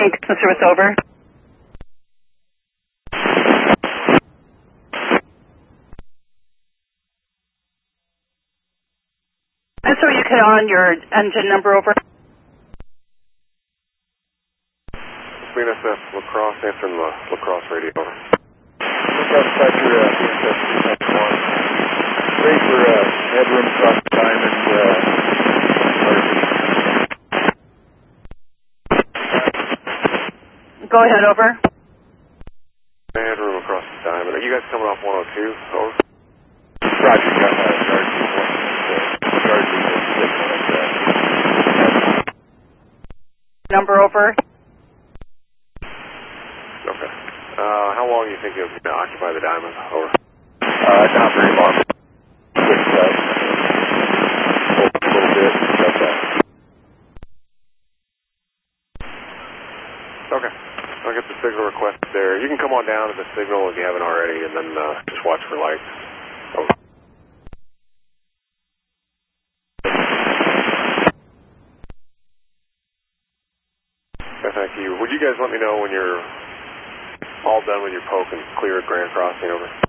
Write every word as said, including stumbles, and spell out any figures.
King customer service over. And so you can on your engine number over. B N S F Lacrosse, answering the Lacrosse radio over. Lacrosse Factor, uh, B N S F two one. Ready for uh, headroom across the diamond. Uh, Go ahead, over. Headroom across the diamond. Are you guys coming off one oh two? Over. Roger, got that. Charge one. Charge one. Number over. Okay. Uh, how long do you think you'll occupy the diamond? Over. Uh, not very long. Quick cut. A little bit. Cut that. Okay. I'll get the signal request there. You can come on down to the signal if you haven't already, and then uh, just watch for lights. Over. Okay, thank you. Would you guys let me know when you're all done with your poke and clear at Grand Crossing? Over.